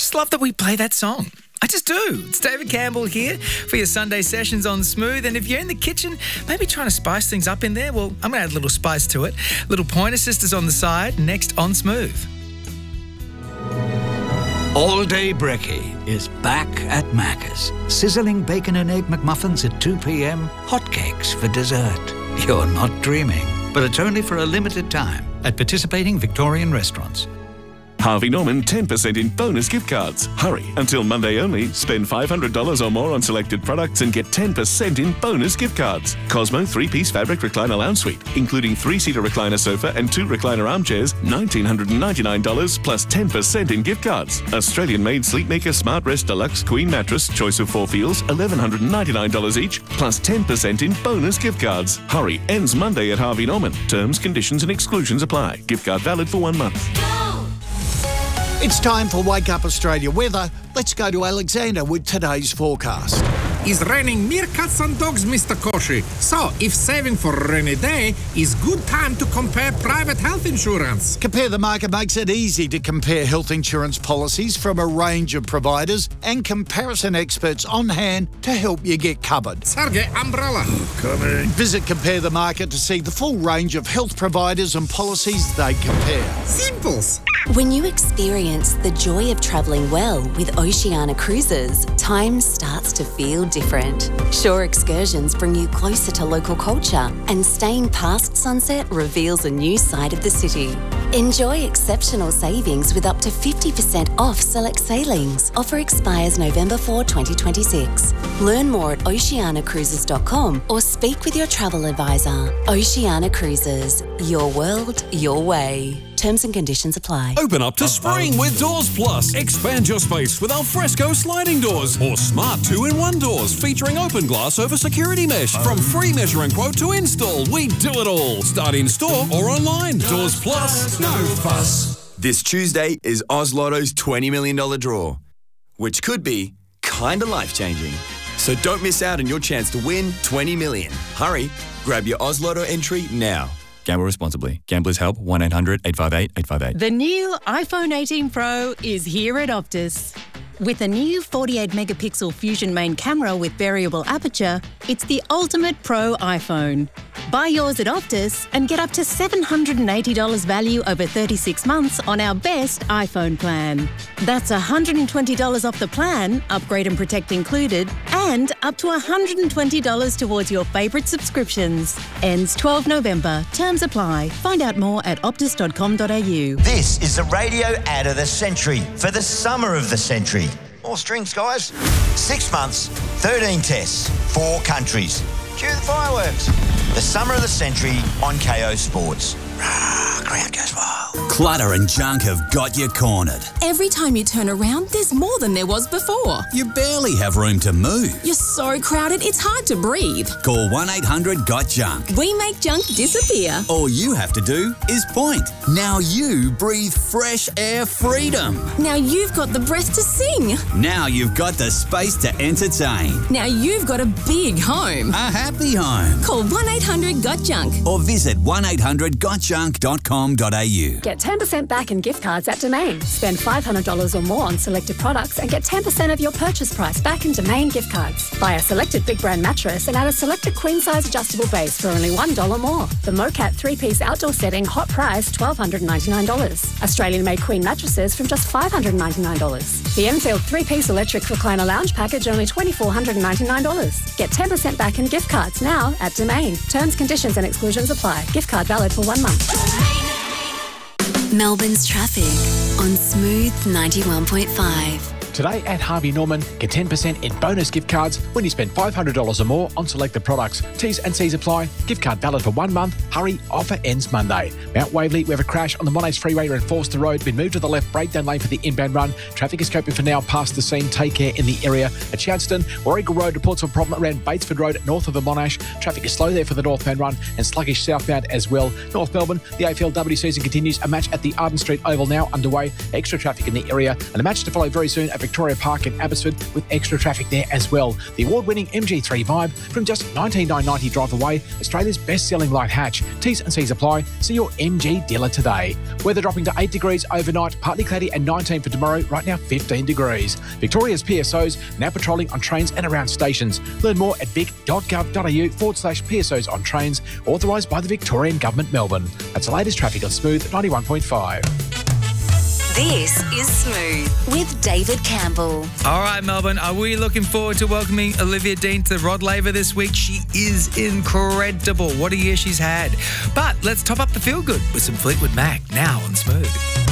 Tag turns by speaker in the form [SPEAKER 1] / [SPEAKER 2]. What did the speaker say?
[SPEAKER 1] just love that we play that song. I just do. It's David Campbell here for your Sunday sessions on Smooth. And if you're in the kitchen, maybe trying to spice things up in there, well, I'm going to add a little spice to it. Little Pointer Sisters on the side, next on Smooth.
[SPEAKER 2] All Day Brekkie is back at Macca's. Sizzling bacon and egg McMuffins at 2 p.m, hotcakes for dessert. You're not dreaming, but it's only for a limited time at participating Victorian restaurants.
[SPEAKER 3] Harvey Norman 10% in bonus gift cards. Hurry, until Monday only. Spend $500 or more on selected products and get 10% in bonus gift cards. Cosmo 3-piece fabric recliner lounge suite, including 3-seater recliner sofa and 2 recliner armchairs, $1,999 plus 10% in gift cards. Australian-made Sleepmaker Smart Rest Deluxe Queen Mattress, choice of 4 feels, $1,199 each, plus 10% in bonus gift cards. Hurry, ends Monday at Harvey Norman. Terms, conditions and exclusions apply. Gift card valid for 1 month.
[SPEAKER 4] It's time for Wake Up Australia weather. Let's go to Alexander with today's forecast.
[SPEAKER 5] It's raining meerkats and dogs, Mr. Koshi. So, if saving for a rainy day is good time to compare private health insurance.
[SPEAKER 4] Compare the Market makes it easy to compare health insurance policies from a range of providers and comparison experts on hand to help you get covered.
[SPEAKER 5] Sergey, umbrella.
[SPEAKER 4] Coming. Visit Compare the Market to see the full range of health providers and policies they compare.
[SPEAKER 5] Simples.
[SPEAKER 6] When you experience the joy of travelling well with Oceania Cruises, time starts to feel different. Shore excursions bring you closer to local culture, and staying past sunset reveals a new side of the city. Enjoy exceptional savings with up to 50% off select sailings. Offer expires November 4, 2026. Learn more at oceanacruises.com or speak with your travel advisor. Oceania Cruises, your world, your way. Terms and conditions apply.
[SPEAKER 7] Open up to spring with Doors Plus. Expand your space with alfresco sliding doors or smart 2-in-1 doors featuring open glass over security mesh. From free measure and quote to install, we do it all. Start in store or online. Doors Plus, no fuss.
[SPEAKER 8] This Tuesday is Oz Lotto's $20 million draw, which could be kinda life-changing. So don't miss out on your chance to win $20 million. Hurry, grab your Oz Lotto entry now.
[SPEAKER 9] Gamble responsibly. Gamblers Help 1-800-858-858.
[SPEAKER 10] The new iPhone 18 Pro is here at Optus. With a new 48-megapixel Fusion main camera with variable aperture, it's the ultimate pro iPhone. Buy yours at Optus and get up to $780 value over 36 months on our best iPhone plan. That's $120 off the plan, upgrade and protect included, and up to $120 towards your favourite subscriptions. Ends 12 November. Terms apply. Find out more at optus.com.au.
[SPEAKER 11] This is the radio ad of the century for the summer of the century. More strings, guys. 6 months, 13 tests, 4 countries. Cue the fireworks. The summer of the century on KO Sports. Crowd goes wild.
[SPEAKER 12] Clutter and junk have got you cornered.
[SPEAKER 13] Every time you turn around, there's more than there was before.
[SPEAKER 12] You barely have room to move.
[SPEAKER 13] You're so crowded, it's hard to breathe.
[SPEAKER 12] Call 1-800-GOT-JUNK.
[SPEAKER 13] We make junk disappear.
[SPEAKER 12] All you have to do is point. Now you breathe fresh air freedom.
[SPEAKER 13] Now you've got the breath to sing.
[SPEAKER 12] Now you've got the space to entertain.
[SPEAKER 13] Now you've got a big home.
[SPEAKER 12] A happy home.
[SPEAKER 13] Call 1-800-GOT-JUNK.
[SPEAKER 12] Or visit 1-800-GOTJUNK.com.au.
[SPEAKER 14] Get 10% back in gift cards at Domain. Spend $500 or more on selected products and get 10% of your purchase price back in Domain gift cards. Buy a selected big brand mattress and add a selected queen size adjustable base for only $1 more. The Mocat 3-piece outdoor setting, hot price $1,299. Australian made queen mattresses from just $599. The Enfield 3-piece electric recliner lounge package only $2,499. Get 10% back in gift cards now at Domain. Terms, conditions and exclusions apply. Gift card valid for 1 month.
[SPEAKER 6] Melbourne's traffic on Smooth 91.5.
[SPEAKER 15] Today at Harvey Norman, get 10% in bonus gift cards when you spend $500 or more on selected products. T's and C's apply. Gift card valid for 1 month. Hurry, offer ends Monday. Mount Waverley, we have a crash on the Monash Freeway and Forster Road. Been moved to the left, breakdown lane for the inbound run. Traffic is coping for now past the scene. Take care in the area. At Chadstone, Warrigal Road reports of a problem around Batesford Road north of the Monash. Traffic is slow there for the northbound run and sluggish southbound as well. North Melbourne, the AFLW season continues. A match at the Arden Street Oval now underway. Extra traffic in the area and a match to follow very soon over Victoria Park in Abbotsford with extra traffic there as well. The award-winning MG3 Vibe from just $19,990 drive away, Australia's best-selling light hatch. T's and C's apply. See your MG dealer today. Weather dropping to 8 degrees overnight, partly cloudy and 19 for tomorrow, right now 15 degrees. Victoria's PSOs now patrolling on trains and around stations. Learn more at vic.gov.au/PSOs on trains, authorised by the Victorian Government, Melbourne. That's the latest traffic on Smooth 91.5.
[SPEAKER 6] This is Smooth with David Campbell.
[SPEAKER 1] All right, Melbourne, are we looking forward to welcoming Olivia Dean to Rod Laver this week? She is incredible. What a year she's had. But let's top up the feel-good with some Fleetwood Mac now on Smooth.